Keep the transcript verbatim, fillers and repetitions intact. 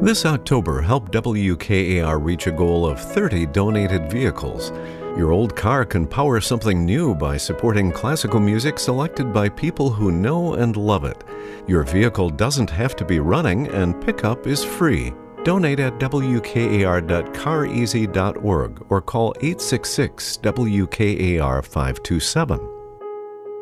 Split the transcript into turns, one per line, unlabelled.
This October, help W K A R reach a goal of thirty donated vehicles. Your old car can power something new by supporting classical music selected by people who know and love it. Your vehicle doesn't have to be running, and pickup is free. Donate at W K A R dot car easy dot org or call eight six six W K A R five two seven.